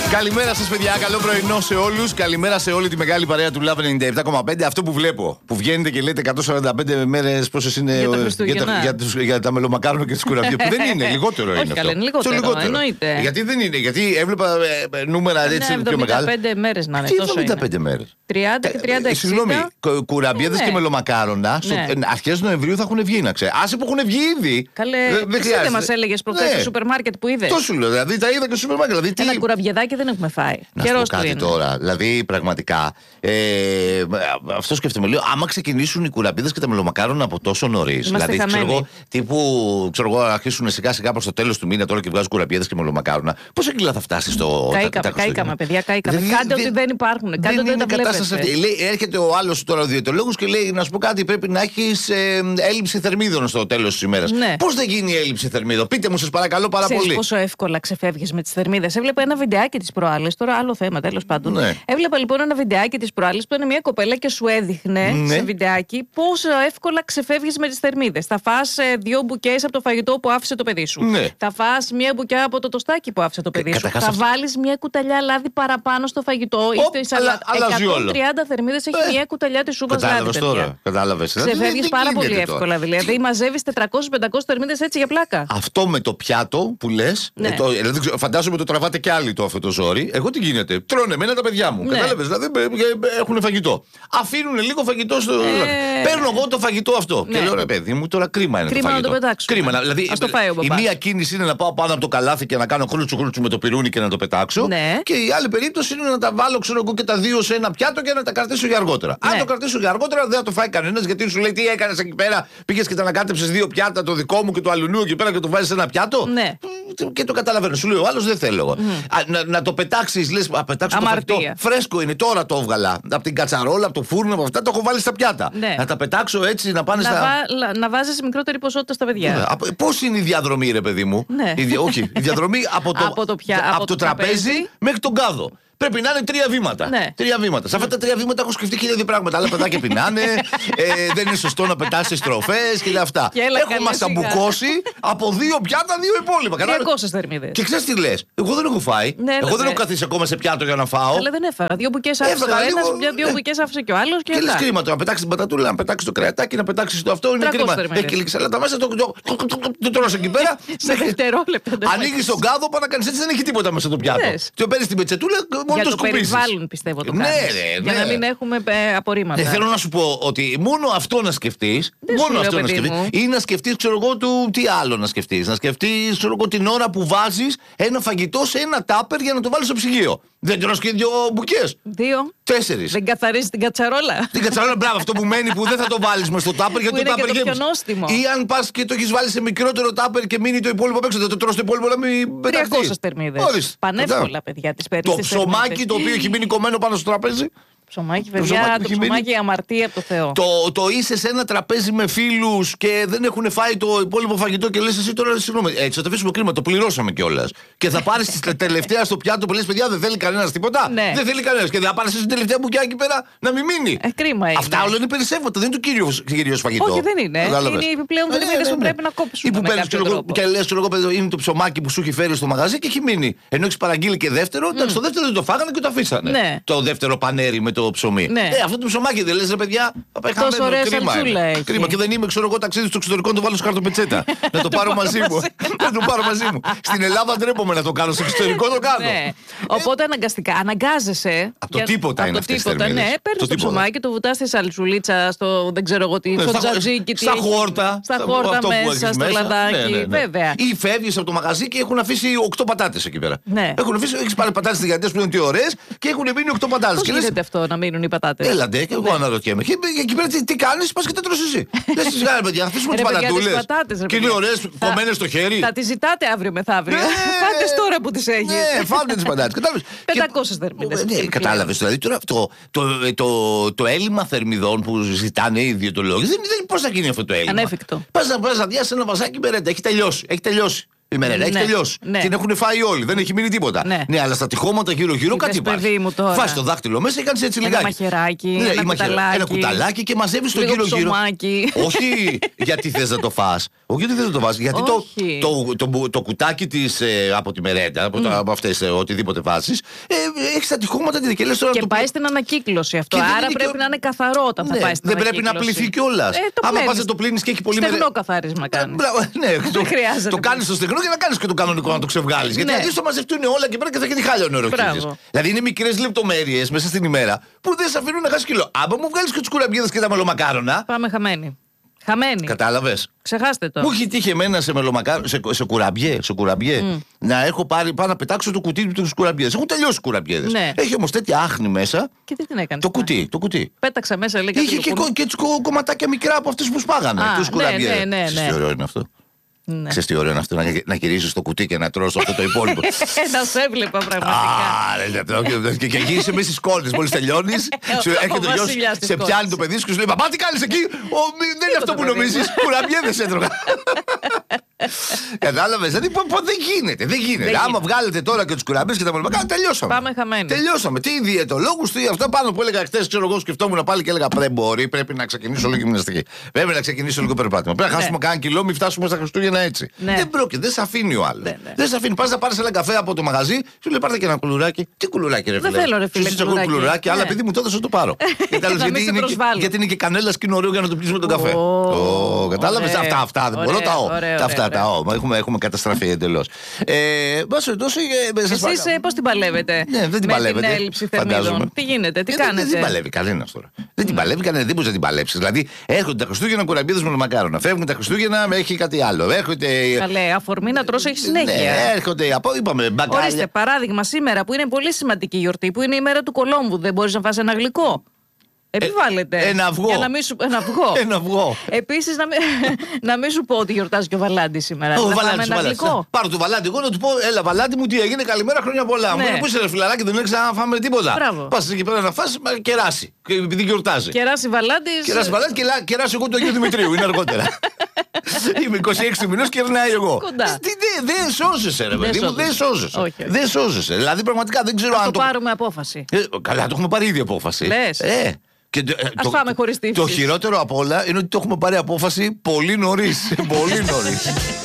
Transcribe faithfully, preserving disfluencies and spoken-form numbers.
Καλημέρα σας, παιδιά. Καλό πρωινό σε όλους. Καλημέρα σε όλη τη μεγάλη παρέα του Love ενενήντα επτά κόμμα πέντε. Αυτό που βλέπω, που βγαίνετε και λέτε εκατόν σαράντα πέντε μέρες πόσες είναι για τα, για τα, για τους, για τα μελομακάρονα και τις κουραμπιές. Που δεν είναι, λιγότερο είναι. Όχι, αυτό. καλά, είναι λιγότερο, λιγότερο. Εννοείται. Γιατί δεν είναι, γιατί έβλεπα ε, νούμερα έτσι πιο μεγάλα. εβδομήντα πέντε μέρες να είναι. Τι εβδομήντα πέντε μέρες. τριάντα και τριάντα εξήντα. Συγγνώμη, κουραμπιέδες και μελομακάρονα αρχές Νοεμβρίου θα έχουν βγει, να ξέρει. Άσε που έχουν βγει ήδη. Καλέ, εσύ δεν μας έλεγες προχθές στο σούπερ μάρκετ που είδες. Το σου λέω, δηλαδή τα είδα και στο σούπερ μάρκετ. Δηλαδή, ένα κουραμπιεδάκι δεν έχουμε φάει. Να σου πω κάτι τώρα. Δηλαδή, πραγματικά, ε, αυτό σκέφτομαι. Λέω, άμα ξεκινήσουν οι κουραμπίδες και τα μελομακάρονα από τόσο νωρίς. Δηλαδή, ξέρω εγώ, τύπου ξέρω εγώ, αρχίσουν σιγά σιγά προς το τέλος του μήνα τώρα και βγάζουν κουραμπίδες και μελομακάρονα. Πόσα κιλά θα φτάσει στο. Κάηκαμε, κάηκαμε, παιδιά, κάηκαμε. Κάντε ότι δεν υπάρχουν. Κάντε ότι δεν τα βλέπετε. Λέει, έρχεται ο άλλος τώρα ο διαιτολόγος και λέει, να σου πω κάτι, πρέπει να έχεις ε, έλλειψη θερμίδων στο τέλος της ημέρας. Ναι. Πώς δεν γίνει η έλλειψη θερμίδων? Πείτε μου, σας παρακαλώ πάρα Ξέρεις πολύ. πόσο εύκολα ξεφεύγεις με τις θερμίδες. Έβλεπα ένα βιντεάκι της προάλλες, τώρα άλλο θέμα, τέλος πάντων. Ναι. Έβλεπα λοιπόν ένα βιντεάκι της προάλλες που είναι μια κοπέλα και σου έδειχνε ναι. σε βιντεάκι πόσο εύκολα ξεφεύγεις με τις θερμίδες. Θα φας ε, δύο μπουκές από το φαγητό που άφησε το παιδί σου. Ναι. Θα φας μια μπουκιά από το τοστάκι που άφησε το παιδί ε, σου. Θα αυτό... βάλεις μια κουταλιά λάδι παραπάνω στο φαγητό ή στη σαλάτα. εκατόν τριάντα θερμίδες έχει ε, μια κουταλιά της σούπας λάδι. Κατάλαβες τώρα. Κατάλαβες. Ξεφεύγεις πάρα πολύ εύκολα. Δηλαδή μαζεύεις τετρακόσιες με πεντακόσιες θερμίδες έτσι για πλάκα. Αυτό με το πιάτο που λες, ναι. ε, το, δηλαδή, φαντάζομαι το τραβάτε κι άλλοι το αυτό το ζόρι. Εγώ τι γίνεται? Τρώνε εμένα τα παιδιά μου. Ναι. Κατάλαβες, δηλαδή έχουν φαγητό. Αφήνουν λίγο φαγητό στο. Ε... Παίρνω εγώ το φαγητό αυτό. Ναι. Και λέω, ρε παιδί μου, τώρα κρίμα είναι. Κρίμα το φαγητό. Να το πετάξω. Κρίμα. Δηλαδή, το φάει ο η μία κίνηση είναι να πάω πάνω από το καλάθι και να κάνω χρούτσου χρούτσου με το πυρούνι και να το πετάξω. Ναι. Και η άλλη περίπτωση είναι να τα βάλω, ξέρω εγώ, και τα δύο σε ένα πιάτο και να τα κρατήσω για αργότερα. Ναι. Αν το κρατήσω για αργότερα, δεν θα το φάει κανένα γιατί σου λέει τι έκανες εκεί πέρα. Πήγες και τα ανακάτεψες δύο πιάτα, το δικό μου και το αλουνού εκεί πέρα και το βάζεις σε ένα πιάτο. Ναι. Και το καταλαβαίνω. Σου λέει ο άλλος δεν θέλω. Mm. Α, να, να το πετάξεις, λες, α, πετάξω το φαγητό. Φρέσκο είναι, τώρα το έβγαλα. Από την κατσαρόλα, από το φούρνο, από αυτά το έχω βάλει στα πιάτα. Ναι. Να τα πετάξω έτσι, να πάνε να στα. Βα... Να βάζεις μικρότερη ποσότητα στα παιδιά. Ναι. Πώς είναι η διαδρομή, ρε παιδί μου? Ναι. Η δια... Όχι, η διαδρομή από το, από το, πια... από από το τραπέζι, τραπέζι μέχρι τον κάδο. Πρέπει να είναι τρία βήματα. Ναι. Τρία βήματα. Σε αυτά τα τρία βήματα έχω σκεφτεί χίλια πράγματα. Άλλα παιδάκια πεινάνε, ε, δεν είναι σωστό να πετάσει στροφές και αυτά. Και έλα, έχω μας αμπουκώσει από δύο πιάτα, δύο υπόλοιπα. τριακόσιες θερμίδες. Και ξέρεις τι λες? Εγώ δεν έχω φάει. Ναι, εγώ ναι. δεν έχω καθίσει ακόμα σε πιάτο για να φάω. Αλλά δεν έφαγα. Δύο μπουκές άφησε ο ένας, λίγο... δύο μπουκές άφησε και ο άλλος. Και, και λες κρίμα το να πετάξει την πατατούλα, να πετάξει το κρεατάκι, να πετάξει το αυτό. Είναι κρίμα. Έχει και λίγη σαλάτα μέσα, το τρως εκεί πέρα. Σε δευτερόλεπτα. Ανοίγει τον κάδο, πάνω να κάνει έτσι, δεν έχει τίποτα μέσα το πιάτο. Το παίρνει την πετσετούλα, μόνο το σκουπίζει. Πιστεύω το ναι, κάνεις, ναι, για ναι. να μην έχουμε ε, απορρίμματα. Ναι, θέλω να σου πω ότι μόνο αυτό να σκεφτείς, μόνο αυτό να σκεφτείς, ή να σκεφτείς, ξέρω εγώ, του, τι άλλο να σκεφτείς. Να σκεφτείς, ξέρω εγώ, την ώρα που βάζεις ένα φαγητό σε ένα τάπερ για να το βάλεις στο ψυγείο. Δεν τρως και δύο μπουκές. Δύο. Τέσσερις. Δεν καθαρίζεις την κατσαρόλα. Την κατσαρόλα, μπράβο, αυτό που μένει που δεν θα το βάλεις μες στο τάπερ γιατί το τάπερ γέμισε. Ή αν πας και το έχεις βάλει σε μικρότερο τάπερ και μείνει το υπόλοιπο απ' έξω, δεν το τρως το υπόλοιπο να μην πεταχτεί. τριακόσιες θερμίδες. Πανεύκολα, παιδιά, τις παίρνεις. Το ψωμάκι το οποίο έχει μείνει κομμένο πάνω στο τραπέζι. Ψωμάκι, παιδιά, το ψωμάκι η αμαρτία από το Θεό. Το, το είσαι σε ένα τραπέζι με φίλους και δεν έχουν φάει το υπόλοιπο φαγητό και λες εσύ τώρα συγγνώμη. Έτσι θα το αφήσουμε κρίμα, το πληρώσαμε κιόλας. Και θα πάρεις τη τελευταία στο πιάτο που λες παιδιά δεν θέλει κανένας τίποτα. Ναι. Δεν θέλει κανένας. Και θα πάρεις την τελευταία μπουκιά εκεί πέρα να μην μείνει. Ε, κρίμα είναι. Αυτά όλα είναι περισσεύματα, δεν είναι το κύριο, κυρίως φαγητό. Όχι, δεν είναι. Κατάλαβες. Είναι οι επιπλέον θερμίδες ναι, ναι, ναι. που πρέπει να κόψουν. Ή που παίρνεις και λες εγώ είναι το ψωμάκι που σου έχει φέρει στο μαγαζί και έχει μείνει. Ενώ έχει παραγγείλει και δεύτερο, mm. το δεύτερο δεν το φάγανε και το αφήσανε. Ναι. Το δεύτερο πανέρι με το ψωμί. Ναι. Ε, αυτό το ψωμάκι δεν λες ρε παιδιά. Τόσο ωραία σαλτσούλα έχει. Κρίμα και δεν είμαι, ξέρω εγώ, ταξίδι στο εξωτερικό να το βάλω στο χαρτοπετσέτα. Να το πάρω μαζί μου. Να το πάρω μαζί μου. Στην Ελλάδα ντρέπομαι να το κάνω, στο εξωτερικό το κάνω. Οπότε αναγκαστικά αναγκάζεσαι. Από το τίποτα είναι αυτές τις θερμίδες. Ναι, παίρνεις το ψωμάκι, το βουτάς στη σαλτσουλίτσα, στο δεν ξέρω εγώ τι, στο τζατζίκι. Στα χόρτα. Στα χόρτα μέσα, στο λαδάκι. Βέβαια. Ή φεύγεις από το μαγαζί και έχουν αφήσει οκτώ πατάτες εκεί πέρα. Έχουν αφήσει, έχεις πάρει πατάτες τηγανιτές που είναι τι ωραίες και έχουν μείνει οκτώ πατάτες. Πώς γίνεται αυτό να μείνουν οι πατάτες? Έλαντε, και εγώ αναρωτιέμαι. Και εκεί πέρα τι κάνεις, πας και τα τρως εσύ. Λες τις γάρες, παιδιά, αφήσουμε τις πατατούλες. Και είναι ωραίες, κομμένες στο χέρι. Θα τις ζητάτε αύριο μεθαύριο. Φάτε τώρα που τις έχεις. Ναι, φάτε τις πατάτες. Κατάλαβες. πεντακόσιες θερμίδες. Ναι, κατάλαβες. Δηλαδή τώρα το έλλειμμα θερμιδών που ζητάνε οι διαιτολόγοι, δεν είναι πώς θα γίνει αυτό το έλλειμμα. Ανέφικτο. Πας να διάσεις ένα βασάκι μπερέτα, έχει τελειώσει. Έχει τελειώσει. Η μερέντα ναι, έχει τελειώσει. Ναι. Την έχουν φάει όλοι, δεν έχει μείνει τίποτα. Ναι, ναι αλλά στα τυχώματα γύρω-γύρω κάτι υπάρχει. Φας το δάχτυλο μέσα και κάνεις έτσι ένα λιγάκι. Μαχαιράκι, ναι, ένα, κουταλάκι, ένα κουταλάκι και μαζεύεις το γύρω-γύρω. Όχι γιατί θες να το φας. Όχι γιατί θες να το φας. Γιατί το, το, το, το, το κουτάκι της ε, από τη μερέντα, από, mm. από αυτές ε, οτιδήποτε φάσεις, ε, έχεις τα τυχώματα και λες τώρα. Και το... πάει στην ανακύκλωση αυτό. Άρα πρέπει και... να είναι καθαρό όταν ναι, θα πάει στην δεν ανακύκλωση. Δεν πρέπει να πληθεί κιόλας. Ε, άμα πας να το πλύνεις και έχει πολύ μερέντα. Στεγνό καθάρισμα κάνεις. Ναι, το, το κάνεις στο στεγνό και να κάνεις και το κανονικό να το ξεβγάλεις. Γιατί αντί το μαζευτούν όλα και πέρα και θα γίνει χάλια ο νεροκύκλης. Δηλαδή είναι μικρές λεπτομέρειες μέσα στην ημέρα που δεν σε αφήνουν να χάσεις κιλό. Άμα μου βγάλεις και τους κουραμπιέδες και τα μελομακάρονα. Πάμε χαμένοι. Χαμένοι. Κατάλαβες. Ξεχάστε το. Μου έχει τύχει εμένα σε μελομακάρονα, σε, σε κουραμπιέ, σε κουραμπιέ mm. να έχω πάρει πάνω να πετάξω το κουτί του κουραμπιέδες. Έχουν τελειώσει οι κουραμπιέδες. Ναι. Έχει όμως τέτοια άχνη μέσα. Και τι την έκανε. Το κουτί, το κουτί. Πέταξα μέσα λίγα. Είχε και, και, και κομματάκια μικρά από αυτές που σπάγανε. Τους κουραμπιέδες. Ναι, ναι, ναι, ναι. Τι ωραίο είναι αυτό. Ναι. Ξέρεις τι ωραίο είναι αυτό, να, να γυρίσεις το κουτί και να τρως αυτό το υπόλοιπο. Να σε έβλεπα πραγματικά. Και γύρισε μέσα στις κόλλες. Μόλις τελειώνεις, έρχεται ο γιος, σε πιάνει το παιδί σου και σου λέει «Παπά, τι κάνεις εκεί, δεν είναι αυτό που νομίζεις, κουραμπιέδες έτρωγα». Κατάλαβες, δηλαδή δεν γίνεται, δεν γίνεται. Άμα βγάλετε τώρα και τους κουραμπιέδες και τα μελομακάρονα, τελειώσαμε. Πάμε χαμένοι. Τελειώσαμε. Τι διαιτολόγους, τι αυτά πάνω που έλεγα χτες, ξέρω εγώ, σκεφτόμουν πάλι και έλεγα «Δεν μπορεί, πρέπει να ξεκινήσω λίγο γυμναστική. Πρέπει να ξεκινήσω λίγο περπάτημα. Πρέπει να χάσουμε κανένα κιλό, μην φτάσουμε στα Χριστούγεννα». Έτσι. Ναι. Δεν πρόκειται, δεν σε αφήνει ο άλλος. Ναι, ναι. Δεν σε αφήνει. Πας να πάρεις ένα καφέ από το μαγαζί, σου λέει πάρτε και ένα κουλουράκι. Τι κουλουράκι, ρε φίλε. Δεν θέλω, ρε φίλε. Σου κουλουράκι, κουλουράκι ναι. αλλά επειδή μου το έδωσε το πάρω. γιατί, είναι και, γιατί είναι και κανέλα και είναι ωραίο για να το πιούμε τον καφέ. Oh, Κατάλαβες ωραία, αυτά, αυτά. Δεν μπορώ τα ο. Αυτά τα ο. Έχουμε, έχουμε καταστραφεί εντελώς. Εσείς πώς την παλεύετε. Ναι, δεν την παλεύετε. Με την έλλειψη θερμίδων. Τι γίνεται, τι κάνετε. Δεν την παλεύει κανένας τώρα. Δεν την παλεύει κανένας. Δεν μπορεί να την παλέψει. Δηλαδή έρχονται τα Χριστούγεννα κουραμπιέδες με μελομακάρονα. Φεύγουν τα Χριστούγεννα με έχει κάτι άλλο. Έρχονται. Καλέ, αφορμή να τρως έχει συνέχεια. Ναι, έρχονται από, είπαμε, μπακάλια. Ορίστε, παράδειγμα, σήμερα που είναι πολύ σημαντική γιορτή, που είναι η μέρα του Κολόμβου, δεν μπορείς να φας ένα γλυκό. Επιβάλλεται. Ε, ένα αυγό. Για να μην σου, ένα αυγό. ένα αυγό. Επίσης, να, μην, να μην σου πω ότι γιορτάζει και ο Βαλάντης σήμερα. Ο Βαλάντης, ένα γλυκό. Πάρω το Βαλάντι, εγώ να του πω, έλα Βαλάντι μου, τι έγινε, καλημέρα, χρόνια πολλά. Ναι. Μου πού είσαι ρε φιλαράκι, δεν έχεις να φάμε τίποτα. Πας εκεί πέρα να φας, κεράσει. Επειδή γιορτάζει. Κεράσει Βαλάντης. Κεράσει Βαλάντι και κεράσει εγώ το Αγίου Δημητρίου, είναι αργότερα. Είμαι είκοσι έξι μηνών και ερνάει εγώ. Δεν σώζεσαι, ρε παιδί μου, δεν σώζεσαι. Δεν σώζεσαι. Δηλαδή πραγματικά δεν ξέρω αν. Το πάρουμε απόφαση. Καλά, το έχουμε πάρει ήδη απόφαση. Και Ας το, φάμε χωρίς τύψεις. Το χειρότερο απ' όλα είναι ότι το έχουμε πάρει απόφαση πολύ νωρίς. Πολύ νωρίς.